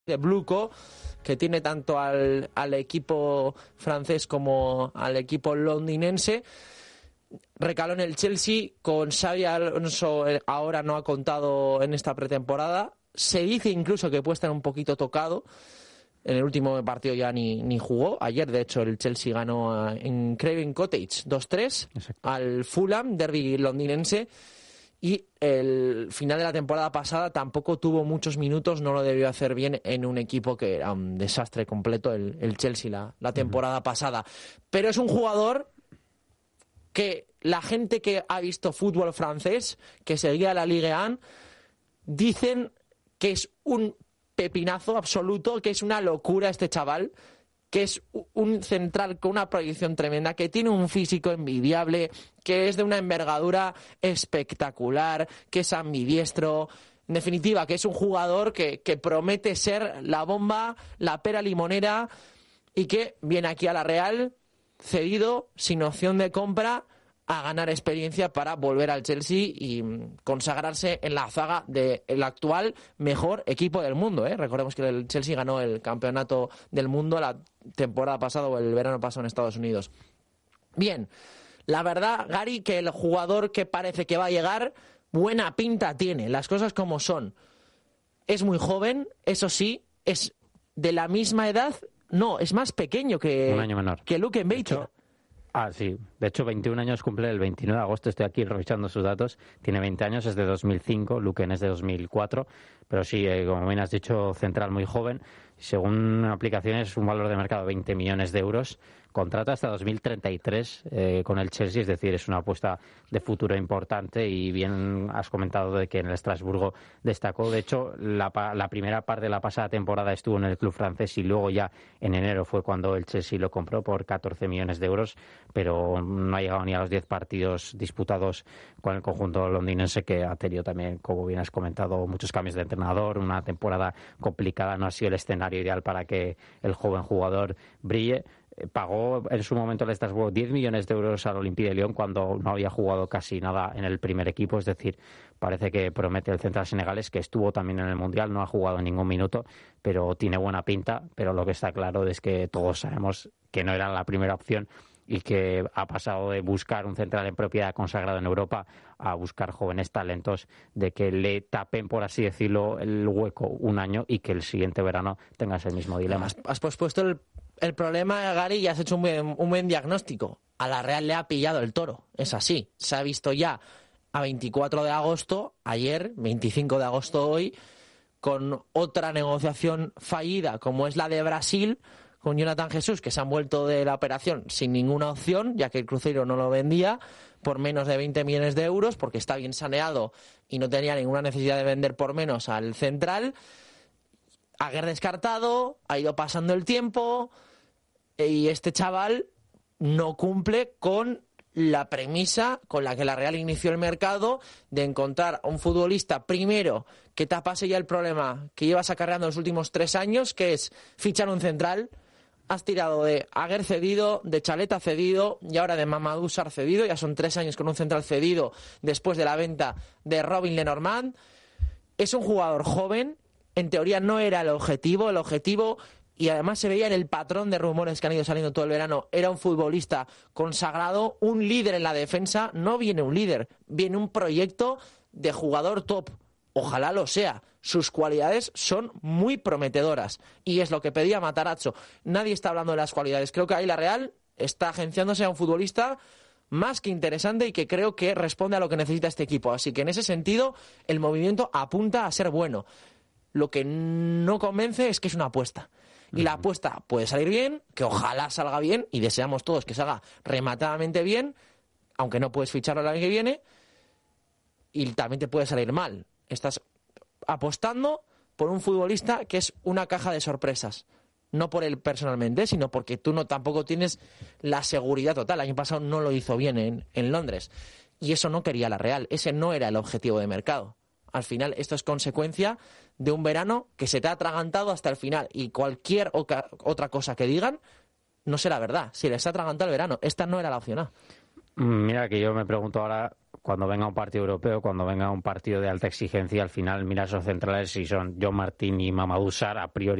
de Bluco, que tiene tanto al equipo francés como al equipo londinense. Recaló en el Chelsea, con Xabi Alonso ahora no ha contado en esta pretemporada. Se dice incluso que puede estar un poquito tocado. En el último partido ya ni jugó. Ayer, de hecho, el Chelsea ganó en Craven Cottage 2-3 al Fulham, derbi londinense. Y el final de la temporada pasada tampoco tuvo muchos minutos, no lo debió hacer bien en un equipo que era un desastre completo, el Chelsea, la temporada pasada. Pero es un jugador que la gente que ha visto fútbol francés, que seguía la Ligue 1, dicen que es un pepinazo absoluto, que es una locura este chaval, que es un central con una proyección tremenda, que tiene un físico envidiable, que es de una envergadura espectacular, que es ambidiestro. En definitiva, que es un jugador que promete ser la bomba, la pera limonera, y que viene aquí a la Real cedido, sin opción de compra, a ganar experiencia para volver al Chelsea y consagrarse en la zaga del actual mejor equipo del mundo, ¿eh? Recordemos que el Chelsea ganó el campeonato del mundo la temporada pasada o el verano pasado en Estados Unidos. Bien, la verdad, Gary, que el jugador que parece que va a llegar, buena pinta tiene, las cosas como son. Es muy joven, eso sí, es de la misma edad, no, es más pequeño que, un año menor, que Luke Mbete. Sí. De hecho, 21 años cumple el 29 de agosto. Estoy aquí revisando sus datos. Tiene 20 años, es de 2005. Luken es de 2004. Pero sí, como bien has dicho, central muy joven. Según aplicaciones, un valor de mercado de 20 millones de euros. Contrato hasta 2033 con el Chelsea, es decir, es una apuesta de futuro importante. Y bien has comentado de que en el Estrasburgo destacó. De hecho, la primera parte de la pasada temporada estuvo en el club francés y luego ya en enero fue cuando el Chelsea lo compró por 14 millones de euros. Pero no ha llegado ni a los 10 partidos disputados con el conjunto londinense, que ha tenido también, como bien has comentado, muchos cambios de entrenador, una temporada complicada. No ha sido el escenario ideal para que el joven jugador brille. Pagó en su momento el Estrasburgo 10 millones de euros al Olympique de Lyon cuando no había jugado casi nada en el primer equipo, es decir, parece que promete el central senegalés, que estuvo también en el Mundial, no ha jugado en ningún minuto, pero tiene buena pinta. Pero lo que está claro es que todos sabemos que no era la primera opción y que ha pasado de buscar un central en propiedad consagrado en Europa a buscar jóvenes talentos, de que le tapen, por así decirlo, el hueco un año y que el siguiente verano tengas el mismo dilema. Has pospuesto el problema, Gary, y has hecho un buen diagnóstico. A la Real le ha pillado el toro, es así. Se ha visto ya a 24 de agosto, ayer, 25 de agosto hoy, con otra negociación fallida como es la de Brasil, con Jonathan Jesús, que se han vuelto de la operación sin ninguna opción, ya que el Cruzeiro no lo vendía por menos de 20 millones de euros, porque está bien saneado y no tenía ninguna necesidad de vender por menos al central. Aguer descartado, ha ido pasando el tiempo y este chaval no cumple con la premisa con la que la Real inició el mercado, de encontrar a un futbolista primero que tapase ya el problema que llevas acarreando los últimos 3 años, que es fichar un central. Has tirado de Aguer cedido, de Chaleta cedido y ahora de Mamadou Sarr cedido. Ya son 3 años con un central cedido después de la venta de Robin Lenormand. Es un jugador joven, en teoría no era el objetivo, y además se veía en el patrón de rumores que han ido saliendo todo el verano, era un futbolista consagrado, un líder en la defensa. No viene un líder, viene un proyecto de jugador top. Ojalá lo sea. Sus cualidades son muy prometedoras y es lo que pedía Matarazzo. Nadie está hablando de las cualidades. Creo que ahí la Real está agenciándose a un futbolista más que interesante y que creo que responde a lo que necesita este equipo. Así que en ese sentido el movimiento apunta a ser bueno. Lo que no convence es que es una apuesta. Y la apuesta puede salir bien, que ojalá salga bien, y deseamos todos que salga rematadamente bien, aunque no puedes ficharlo el año que viene, y también te puede salir mal. Estás apostando por un futbolista que es una caja de sorpresas. No por él personalmente, sino porque tú no tampoco tienes la seguridad total. El año pasado no lo hizo bien en Londres. Y eso no quería la Real. Ese no era el objetivo de mercado. Al final, esto es consecuencia de un verano que se te ha atragantado hasta el final. Y cualquier otra cosa que digan no será verdad. Si les ha atragantado el verano, esta no era la opción A. Mira, que yo me pregunto ahora cuando venga un partido europeo, cuando venga un partido de alta exigencia, al final miras los centrales si son John Martín y Mamadou Sarr, a priori